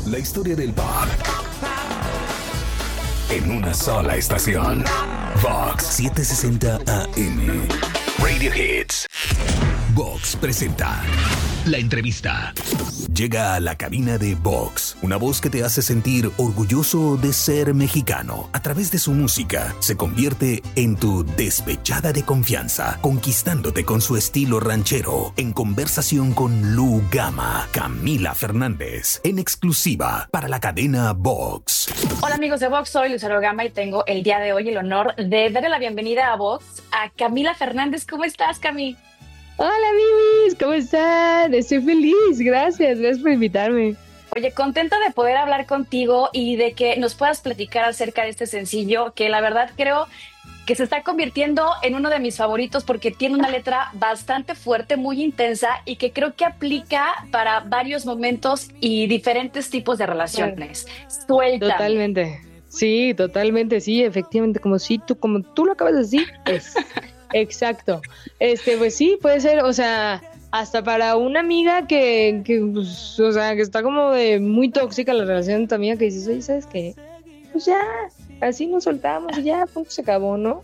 La historia del pop en una sola estación. Vox 760 AM. Radio Hits. Vox presenta la entrevista. Llega a la cabina de Vox, una voz que te hace sentir orgulloso de ser mexicano. A través de su música, se convierte en tu despechada de confianza, conquistándote con su estilo ranchero. En conversación con Lu Gama, Camila Fernández, en exclusiva para la cadena Vox. Hola amigos de Vox, soy Lucero Gama y tengo el día de hoy el honor de darle la bienvenida a Vox a Camila Fernández. ¿Cómo estás, Cami? Hola, Mimis, ¿cómo están? Estoy feliz, gracias por invitarme. Oye, contenta de poder hablar contigo y de que nos puedas platicar acerca de este sencillo que la verdad creo que se está convirtiendo en uno de mis favoritos porque tiene una letra bastante fuerte, muy intensa y que creo que aplica para varios momentos y diferentes tipos de relaciones. Suéltame. Totalmente, sí, efectivamente, como tú lo acabas de decir, es... Exacto. Pues sí, puede ser, o sea, hasta para una amiga que pues, o sea, que está como de muy tóxica la relación de tu amiga, que dices, oye, ¿sabes qué? Pues ya, así nos soltamos y ya, punto, se acabó, ¿no?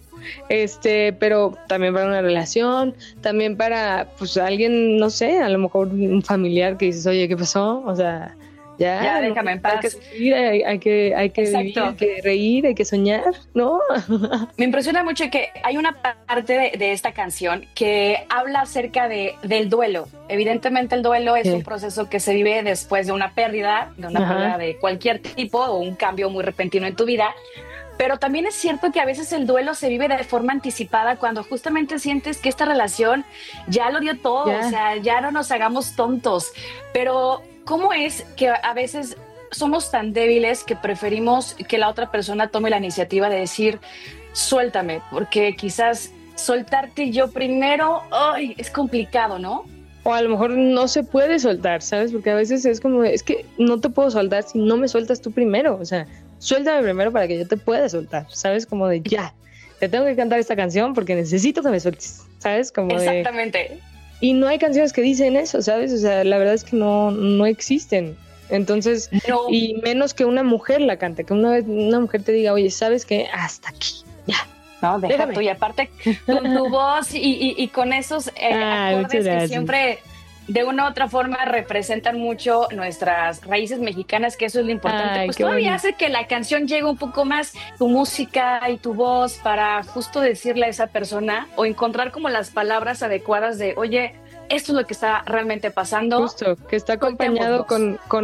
Pero también para una relación, también para, pues, alguien, no sé, a lo mejor un familiar que dices, oye, ¿qué pasó? O sea... Ya, déjame en paz. Hay que seguir, hay que vivir, hay que reír, hay que soñar, ¿no? Me impresiona mucho que hay una parte de esta canción que habla acerca del duelo. Evidentemente el duelo es un proceso que se vive después de una pérdida de cualquier tipo o un cambio muy repentino en tu vida. Pero también es cierto que a veces el duelo se vive de forma anticipada cuando justamente sientes que esta relación ya lo dio todo, o sea, ya no nos hagamos tontos. Pero ¿cómo es que a veces somos tan débiles que preferimos que la otra persona tome la iniciativa de decir, suéltame? Porque quizás soltarte yo primero, es complicado, ¿no? O a lo mejor no se puede soltar, ¿sabes? Porque a veces es como, es que no te puedo soltar si no me sueltas tú primero, o sea, suéltame primero para que yo te pueda soltar, ¿sabes? Como de ya, te tengo que cantar esta canción porque necesito que me sueltes, ¿sabes? Como exactamente. Y no hay canciones que dicen eso, ¿sabes? O sea, la verdad es que no existen. Entonces, no. Y menos que una mujer la cante, que una mujer te diga, oye, ¿sabes qué? Hasta aquí, ya. No, déjame. Tú, y aparte con tu voz y con esos acordes que siempre de una u otra forma representan mucho nuestras raíces mexicanas, que eso es lo importante. Pues todavía hace que la canción llegue un poco más tu música y tu voz para justo decirle a esa persona o encontrar como las palabras adecuadas de, oye, esto es lo que está realmente pasando. Justo, que está acompañado con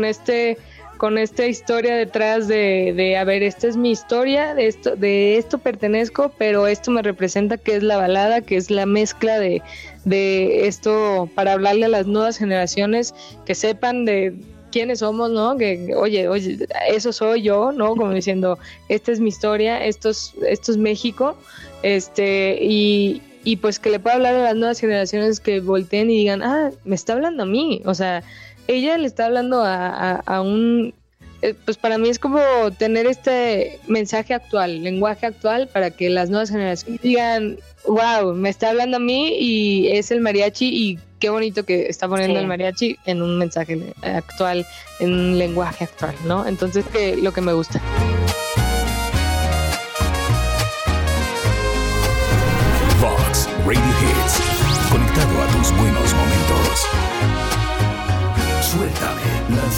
esta historia detrás de a ver, esta es mi historia, de esto pertenezco, pero esto me representa, que es la balada, que es la mezcla de esto para hablarle a las nuevas generaciones, que sepan de quiénes somos, ¿no? Que oye, eso soy yo, ¿no? Como diciendo, esta es mi historia, esto es México, y pues que le pueda hablar a las nuevas generaciones que volteen y digan, me está hablando a mí, o sea, ella le está hablando a un... Pues para mí es como tener este mensaje actual, lenguaje actual, para que las nuevas generaciones digan, wow, me está hablando a mí y es el mariachi y qué bonito que está poniendo el mariachi en un mensaje actual, en un lenguaje actual, ¿no? Entonces, lo que me gusta. Vox Radio Hits, conectado a tus buenos momentos. Suéltame.